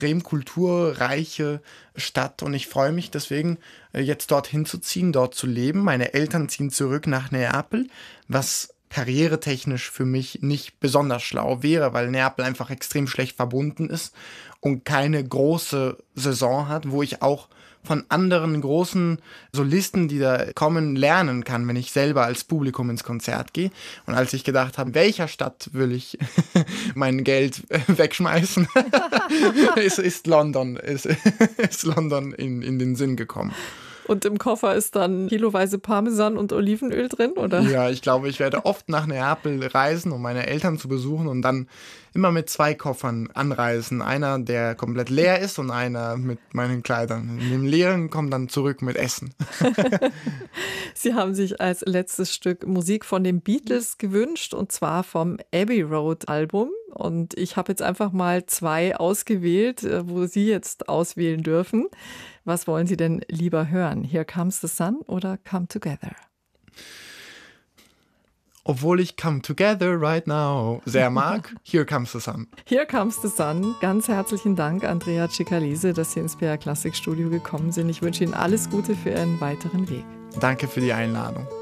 extrem kulturreiche Stadt und ich freue mich deswegen, jetzt dorthin zu ziehen, dort zu leben. Meine Eltern ziehen zurück nach Neapel, was karrieretechnisch für mich nicht besonders schlau wäre, weil Neapel einfach extrem schlecht verbunden ist und keine große Saison hat, wo ich auch von anderen großen Solisten, die da kommen, lernen kann, wenn ich selber als Publikum ins Konzert gehe. Und als ich gedacht habe, in welcher Stadt will ich mein Geld wegschmeißen, ist London, ist London in den Sinn gekommen. Und im Koffer ist dann kiloweise Parmesan und Olivenöl drin, oder? Ja, ich glaube, ich werde oft nach Neapel reisen, um meine Eltern zu besuchen und dann immer mit 2 Koffern anreisen. Einer, der komplett leer ist und einer mit meinen Kleidern. In dem leeren kommt dann zurück mit Essen. Sie haben sich als letztes Stück Musik von den Beatles gewünscht und zwar vom Abbey Road Album. Und ich habe jetzt einfach mal 2 ausgewählt, wo Sie jetzt auswählen dürfen. Was wollen Sie denn lieber hören? Here Comes the Sun oder Come Together? Obwohl ich Come Together Right Now sehr mag, Here Comes the Sun. Here Comes the Sun. Ganz herzlichen Dank, Andrea Cicalese, dass Sie ins BR Klassik Studio gekommen sind. Ich wünsche Ihnen alles Gute für Ihren weiteren Weg. Danke für die Einladung.